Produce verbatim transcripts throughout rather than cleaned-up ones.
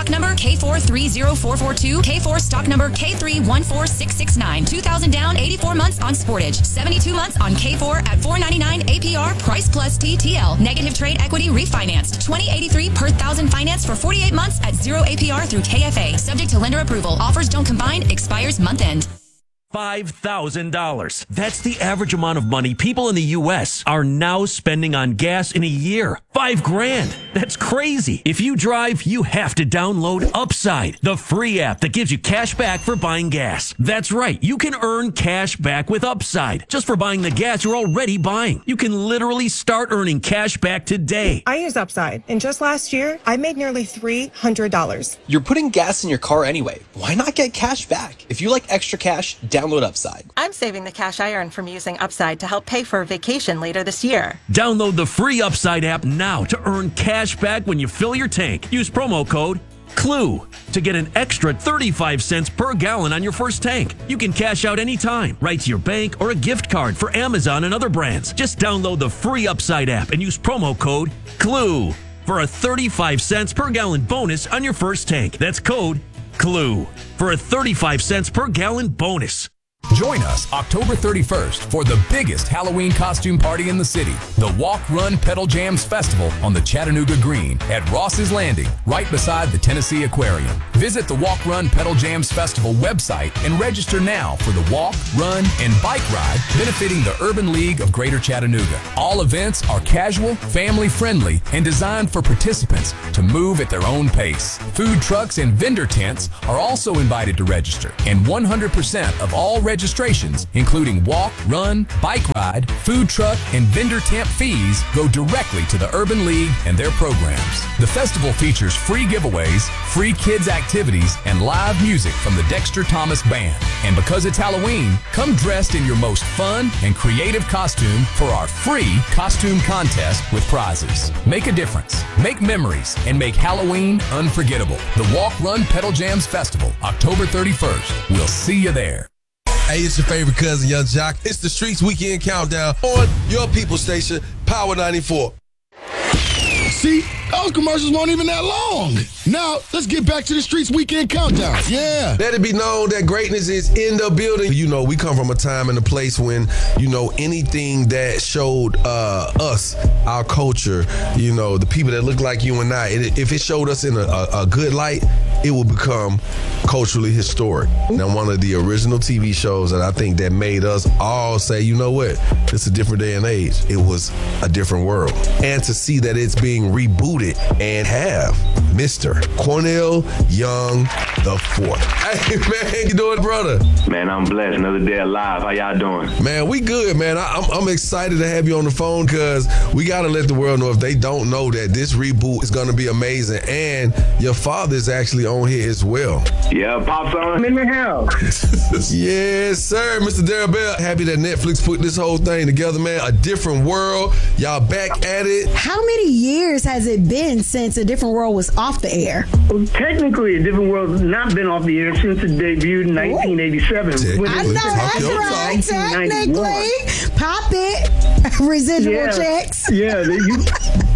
stock number K four three zero four four two, K four stock number K three one four six six nine. two thousand down, eighty-four months on Sportage. seventy-two months on K four at four ninety-nine A P R, price plus T T L. Negative trade equity refinanced. twenty eighty-three per thousand finance for forty-eight months at zero A P R through K F A. Subject to lender approval. Offers don't combine. Expires month end. five thousand dollars. That's the average amount of money people in the U S are now spending on gas in a year. Five grand. That's crazy. If you drive, you have to download Upside, the free app that gives you cash back for buying gas. That's right. You can earn cash back with Upside just for buying the gas you're already buying. You can literally start earning cash back today. I use Upside, and just last year, I made nearly three hundred dollars. You're putting gas in your car anyway. Why not get cash back? If you like extra cash, download Upside. I'm saving the cash I earn from using Upside to help pay for a vacation later this year. Download the free Upside app now to earn cash back when you fill your tank. Use promo code CLUE to get an extra thirty-five cents per gallon on your first tank. You can cash out anytime, right to your bank or a gift card for Amazon and other brands. Just download the free Upside app and use promo code CLUE for a thirty-five cents per gallon bonus on your first tank. That's code CLUE for a thirty-five cents per gallon bonus. Join us October thirty-first for the biggest Halloween costume party in the city, the Walk, Run, Pedal Jams Festival on the Chattanooga Green at Ross's Landing, right beside the Tennessee Aquarium. Visit the Walk, Run, Pedal Jams Festival website and register now for the walk, run, and bike ride benefiting the Urban League of Greater Chattanooga. All events are casual, family-friendly, and designed for participants to move at their own pace. Food trucks and vendor tents are also invited to register, and one hundred percent of all registrations, including walk, run, bike ride, food truck, and vendor tent fees, go directly to the Urban League and their programs. The festival features free giveaways, free kids activities, and live music from the Dexter Thomas Band. And because it's Halloween, come dressed in your most fun and creative costume for our free costume contest with prizes. Make a difference, make memories, and make Halloween unforgettable. The Walk, Run, Pedal Jams Festival, October thirty-first. We'll see you there. Hey, it's your favorite cousin, Young Jock. It's the Streets Weekend Countdown on your people station, Power ninety-four. See, those commercials weren't even that long. Now, let's get back to the Streets Weekend Countdown. Yeah. Let it be known that greatness is in the building. You know, we come from a time and a place when, you know, anything that showed uh, us, our culture, you know, the people that look like you and I, it, if it showed us in a, a, a good light, it will become culturally historic. Now, one of the original T V shows that I think that made us all say, you know what, it's a different day and age. It was a different world. And to see that it's being rebooted and have Mister Cornell Young the Fourth. Hey, man, you doing, brother? Man, I'm blessed. Another day alive. How y'all doing? Man, we good, man. I, I'm, I'm excited to have you on the phone because we got to let the world know, if they don't know, that this reboot is going to be amazing. And your father is actually on here as well. Yeah, Pop's on in the house. Yes, sir. Mister Darrell Bell, happy that Netflix put this whole thing together, man. A Different World. Y'all back at it. How many years has it been since A Different World was off the air? Well, technically, A Different World has not been off the air since it debuted in nineteen eighty-seven. I know, that's right. Technically. Pop it. Residual yeah. checks. Yeah. You,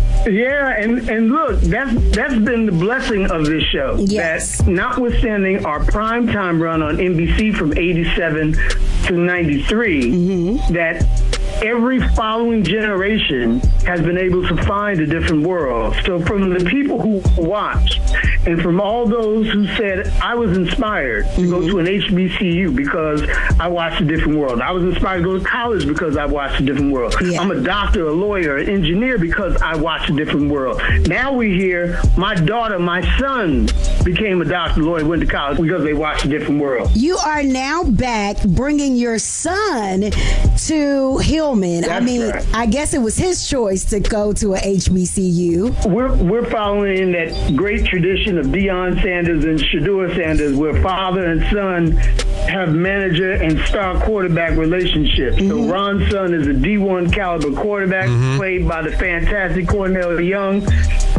yeah, and, and look, that's that's been the blessing of this show. Yes. That notwithstanding our primetime run on N B C from eighty-seven to ninety-three, mm-hmm. that every following generation has been able to find a different world. So from the people who watched, and from all those who said, I was inspired to mm-hmm. go to an H B C U because I watched A Different World. I was inspired to go to college because I watched A Different World. Yeah. I'm a doctor, a lawyer, an engineer because I watched A Different World. Now we hear my daughter, my son became a doctor, lawyer, went to college because they watched A Different World. You are now back bringing your son to Hillman. That's I mean, right. I guess it was his choice to go to a H B C U. We're we're following that great tradition of Deion Sanders and Shedeur Sanders, where father and son have manager and star quarterback relationships. Mm-hmm. So Ron's son is a D one caliber quarterback, mm-hmm. played by the fantastic Cornell Young.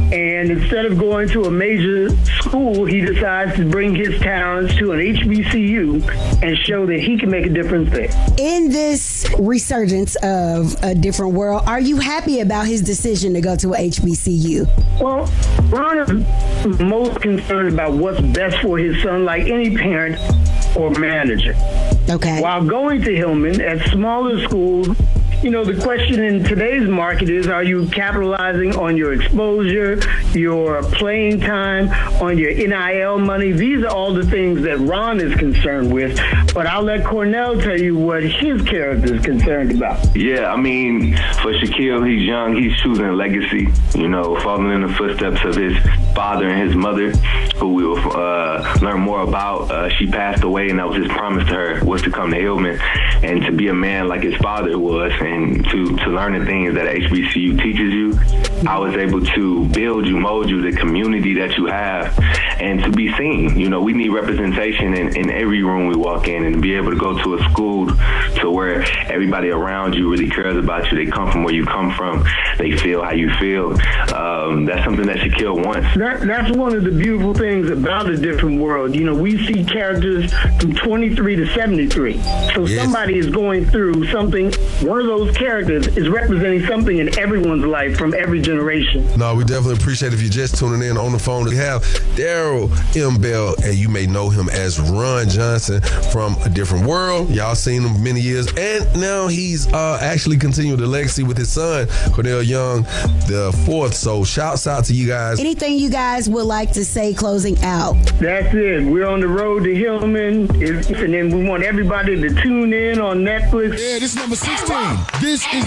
And instead of going to a major school, he decides to bring his talents to an H B C U and show that he can make a difference there. In this resurgence of a different world, are you happy about his decision to go to a H B C U? Well, Ron is most concerned about what's best for his son, like any parent or manager. Okay. While going to Hillman at smaller schools, you know, the question in today's market is, are you capitalizing on your exposure, your playing time, on your N I L money? These are all the things that Ron is concerned with. But I'll let Cornell tell you what his character is concerned about. Yeah, I mean, for Shaquille, he's young. He's choosing a legacy, you know, following in the footsteps of his father and his mother, who we will uh, learn more about. Uh, she passed away, and that was his promise to her, was to come to Hillman and to be a man like his father was. And to, to learn the things that H B C U teaches you, I was able to build you, mold you, the community that you have, and to be seen. You know, we need representation in, in every room we walk in, and to be able to go to a school to where everybody around you really cares about you. They come from where you come from. They feel how you feel. Um, that's something that Shaquille wants. That, that's one of the beautiful things about a different world. You know, we see characters from twenty-three to seventy-three. So Yes. somebody is going through something. One of those characters is representing something in everyone's life from every generation. No, we definitely appreciate if you're just tuning in on the phone. We have Daryl M. Bell, and you may know him as Ron Johnson from A Different World. Y'all seen him many years, and now he's uh, actually continuing the legacy with his son, Cornell Young, the fourth. So shouts out to you guys. Anything you guys would like to say closing out? That's it. We're on the road to Hillman, and then we want everybody to tune in on Netflix. Yeah, this is number sixteen. This is